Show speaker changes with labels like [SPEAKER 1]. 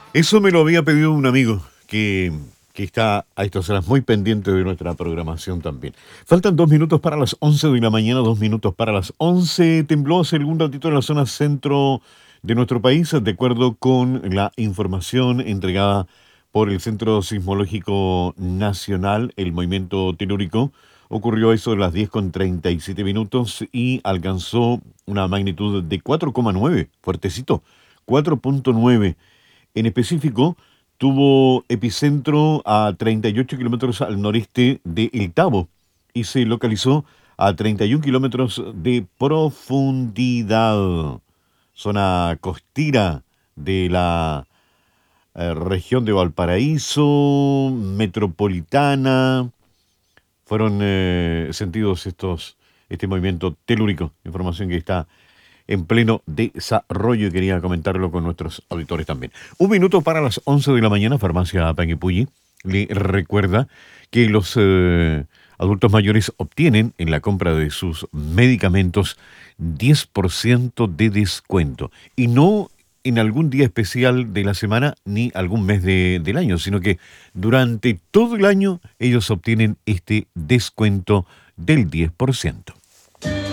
[SPEAKER 1] Eso me lo había pedido un amigo que está a estas horas muy pendiente de nuestra programación también. Faltan 2 minutos para las 11 de la mañana, 2 minutos para las 11. Tembló hace algún ratito en la zona centro de nuestro país, de acuerdo con la información entregada por el Centro Sismológico Nacional. El movimiento telúrico ocurrió a eso de las 10:37 y alcanzó una magnitud de 4,9, fuertecito, 4,9. En específico, tuvo epicentro a 38 kilómetros al noreste de El Tabo y se localizó a 31 kilómetros de profundidad. Zona costera de la región de Valparaíso, metropolitana. Fueron sentidos este movimiento telúrico. Información que está en pleno desarrollo y quería comentarlo con nuestros auditores también. 1 minuto para las 11 de la mañana, Farmacia Panguipulli le recuerda que los adultos mayores obtienen en la compra de sus medicamentos 10% de descuento. Y no en algún día especial de la semana ni algún mes del año, sino que durante todo el año ellos obtienen este descuento del 10%.